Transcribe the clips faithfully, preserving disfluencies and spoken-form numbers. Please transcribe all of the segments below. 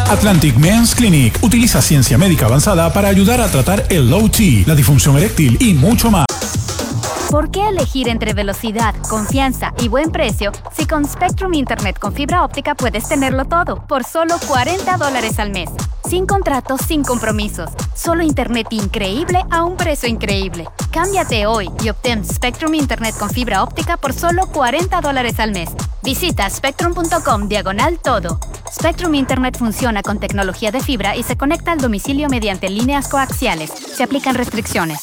Atlantic Men's Clinic utiliza ciencia médica avanzada para ayudar a tratar el low T, la disfunción eréctil y mucho más. ¿Por qué elegir entre velocidad, confianza y buen precio si con Spectrum Internet con fibra óptica puedes tenerlo todo por solo cuarenta dólares al mes? Sin contratos, sin compromisos. Solo internet increíble a un precio increíble. Cámbiate hoy y obtén Spectrum Internet con fibra óptica por solo cuarenta dólares al mes. Visita spectrum punto com diagonal todo. Spectrum Internet funciona con tecnología de fibra y se conecta al domicilio mediante líneas coaxiales. Se aplican restricciones.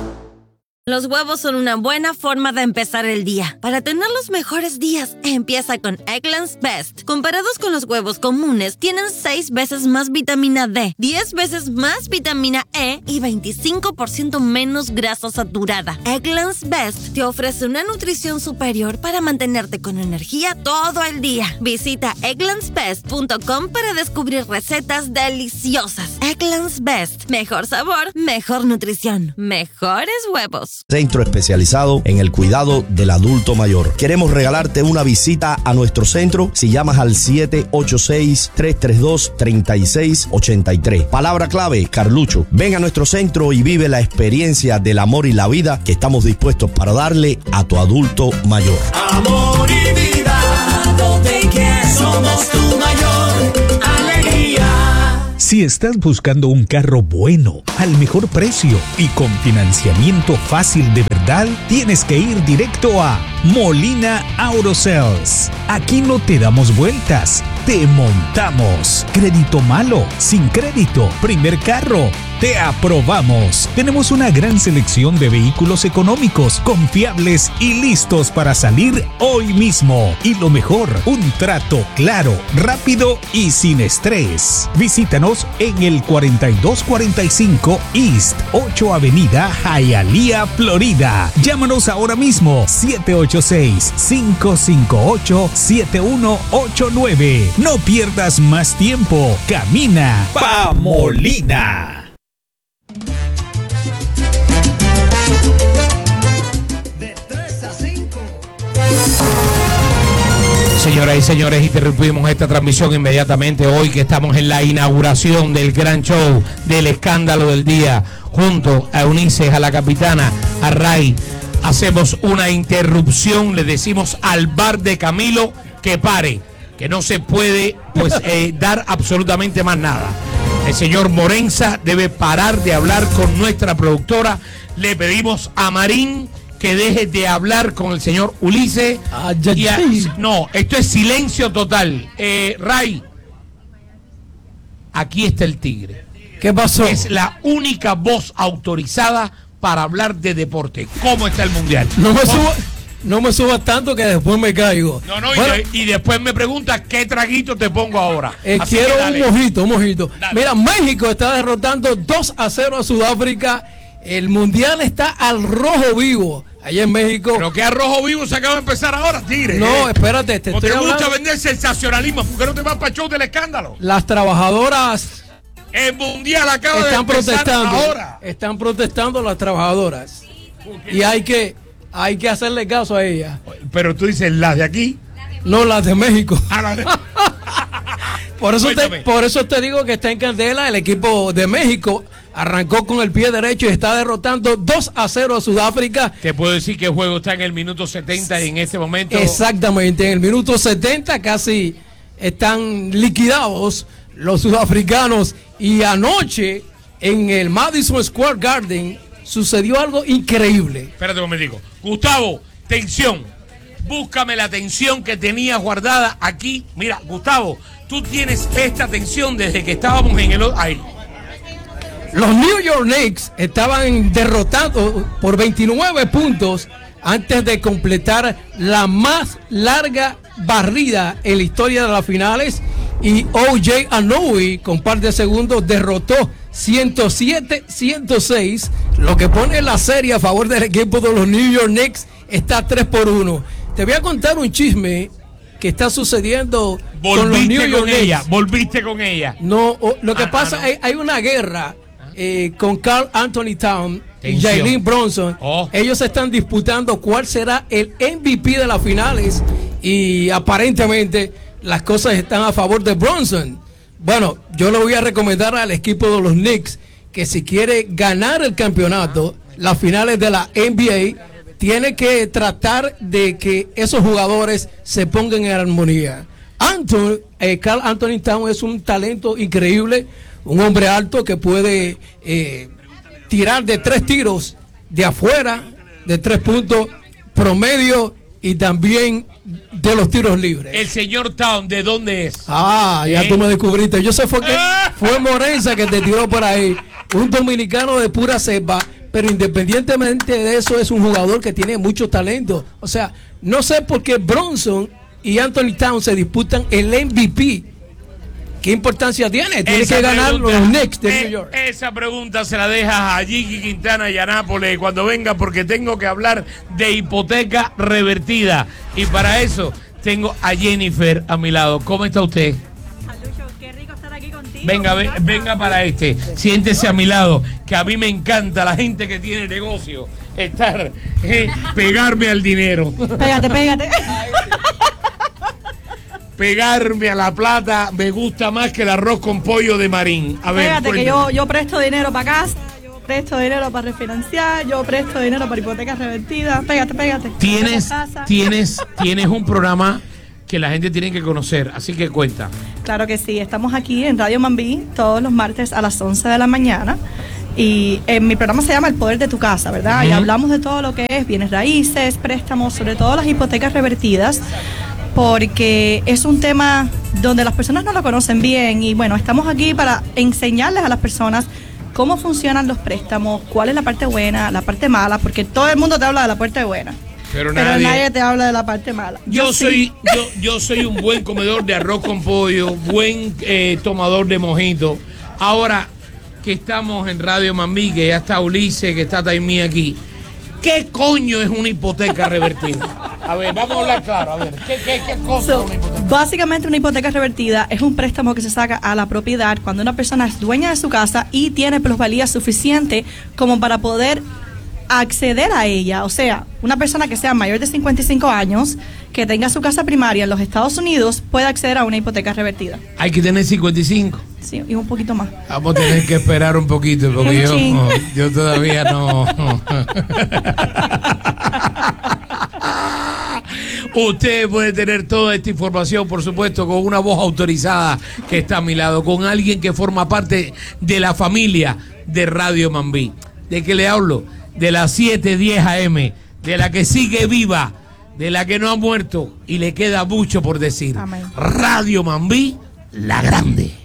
Los huevos son una buena forma de empezar el día. Para tener los mejores días, empieza con Eggland's Best. Comparados con los huevos comunes, tienen seis veces más vitamina D, diez veces más vitamina E y veinticinco por ciento menos grasa saturada. Eggland's Best te ofrece una nutrición superior para mantenerte con energía todo el día. Visita egglands best punto com para descubrir recetas deliciosas. Eggland's Best. Mejor sabor, mejor nutrición, mejores huevos. Centro especializado en el cuidado del adulto mayor. Queremos regalarte una visita a nuestro centro si llamas al siete ocho seis, tres tres dos, tres seis ocho tres. Palabra clave, Carlucho. Ven a nuestro centro y vive la experiencia del amor y la vida que estamos dispuestos para darle a tu adulto mayor. Amor y vida, donde quieras, somos tu mayor alegría. Si estás buscando un carro bueno, al mejor precio y con financiamiento fácil de verdad, tienes que ir directo a Molina Auto Sales. Aquí no te damos vueltas, te montamos. Crédito malo, sin crédito, primer carro. Te aprobamos. Tenemos una gran selección de vehículos económicos, confiables y listos para salir hoy mismo. Y lo mejor, un trato claro, rápido y sin estrés. Visítanos en el cuarenta y dos cuarenta y cinco East ocho Avenida, Hialeah, Florida. Llámanos ahora mismo, siete ocho seis, cinco cinco ocho, siete uno ocho nueve. No pierdas más tiempo. Camina pa' Molina. Señoras y señores, interrumpimos esta transmisión inmediatamente hoy que estamos en la inauguración del gran show del escándalo del día junto a Eunice, a la capitana, a Ray. Hacemos una interrupción, le decimos al bar de Camilo que pare, que no se puede pues eh, dar absolutamente más nada. El señor Morenza debe parar de hablar con nuestra productora. Le pedimos a Marín que deje de hablar con el señor Ulises. Ah, ya, ya. A, no, esto es silencio total. Eh, Ray, aquí está el tigre. ¿Qué pasó? Es la única voz autorizada para hablar de deporte. ¿Cómo está el mundial? No me suba, no me subas tanto que después me caigo. No, no, bueno, y, de, y después me preguntas qué traguito te pongo ahora. Eh, quiero un mojito, un mojito. Dale. Mira, México está derrotando dos a cero a Sudáfrica. El mundial está al rojo vivo allá en México. Pero que a rojo vivo se acaba de empezar ahora, tigre. No, ¿eh? espérate, te estoy hablando. Te gusta vender sensacionalismo, ¿por qué no te vas para el show del escándalo? Las trabajadoras. El mundial acaba están de empezar protestando ahora. Están protestando las trabajadoras. Y hay que, hay que hacerle caso a ellas. Pero tú dices las de aquí. No, las de México. Ah, las de... por, eso te, por eso te digo que está en candela el equipo de México. Arrancó con el pie derecho y está derrotando dos a cero a Sudáfrica. Te puedo decir que el juego está en el minuto setenta y en este momento. Exactamente, en el minuto setenta casi están liquidados los sudafricanos. Y anoche en el Madison Square Garden sucedió algo increíble. Espérate un momentico. Gustavo, tensión. Búscame la tensión que tenía guardada aquí. Mira, Gustavo, tú tienes esta tensión desde que estábamos en el... Ahí. Los New York Knicks estaban derrotados por veintinueve puntos antes de completar la más larga barrida en la historia de las finales. Y O J Anunoby con par de segundos derrotó ciento siete a ciento seis, lo que pone la serie a favor del equipo de los New York Knicks. Está tres por uno. Te voy a contar un chisme que está sucediendo con los New York con Knicks. Ella, volviste con ella. No, o, lo que ah, pasa ah, no. hay, hay una guerra eh, con Karl Anthony Towns y Jalen Brunson. Oh. Ellos están disputando cuál será el M V P de las finales y aparentemente las cosas están a favor de Brunson. Bueno, yo le voy a recomendar al equipo de los Knicks que si quiere ganar el campeonato, las finales de la N B A, tiene que tratar de que esos jugadores se pongan en armonía. Anthony, eh, Karl Anthony Towns es un talento increíble, un hombre alto que puede eh, tirar de tres tiros de afuera, de tres puntos promedio y también de los tiros libres. El señor Town, ¿de dónde es? Ah, ya ¿Eh? Tú me descubriste. Yo sé fue que fue Morenza que te tiró por ahí. Un dominicano de pura cepa, pero independientemente de eso es un jugador que tiene mucho talento. O sea, no sé por qué Bronson y Anthony Towns se disputan el M V P. ¿Qué importancia tiene? Tiene esa que ganar pregunta, los Knicks de eh, New York. Esa pregunta se la dejas a Jiki Quintana y a Nápoles cuando venga, porque tengo que hablar de hipoteca revertida. Y para eso tengo a Jennifer a mi lado. ¿Cómo está usted? Salucho, qué rico estar aquí contigo. Venga, ve, venga para este. Siéntese a mi lado, que a mí me encanta la gente que tiene negocio. Estar, eh, pegarme al dinero. Pégate, pégate. Pegarme a la plata me gusta más que el arroz con pollo de Marín. A ver, fíjate que yo, yo presto dinero para casa, yo presto dinero para refinanciar, yo presto dinero para hipotecas revertidas. Pégate, pégate. Tienes, tienes, tienes un programa que la gente tiene que conocer, así que cuenta. Claro que sí, estamos aquí en Radio Mambí todos los martes a las once de la mañana. Y en mi programa se llama El Poder de tu Casa, ¿verdad? Uh-huh. Y hablamos de todo lo que es bienes raíces, préstamos, sobre todo las hipotecas revertidas, porque es un tema donde las personas no lo conocen bien y bueno, estamos aquí para enseñarles a las personas cómo funcionan los préstamos, cuál es la parte buena, la parte mala, porque todo el mundo te habla de la parte buena, pero, pero nadie, nadie te habla de la parte mala. Yo, yo soy sí. yo, yo soy un buen comedor de arroz con pollo, buen eh, tomador de mojito. Ahora que estamos en Radio Mambí, que ya está Ulises, que está Taimí aquí, ¿qué coño es una hipoteca revertida? A ver, vamos a hablar claro, a ver, ¿qué, qué, qué cosa so, es una hipoteca? Básicamente una hipoteca revertida es un préstamo que se saca a la propiedad cuando una persona es dueña de su casa y tiene plusvalía suficiente como para poder acceder a ella. O sea, una persona que sea mayor de cincuenta y cinco años, que tenga su casa primaria en los Estados Unidos, puede acceder a una hipoteca revertida. Hay que tener cincuenta y cinco. Sí, y un poquito más. Vamos a tener que esperar un poquito, porque yo, no, yo todavía no. Usted puede tener toda esta información, por supuesto, con una voz autorizada que está a mi lado, con alguien que forma parte de la familia de Radio Mambí. ¿De qué le hablo? De las siete diez A M, de la que sigue viva, de la que no ha muerto y le queda mucho por decir. Amén. Radio Mambí, la grande.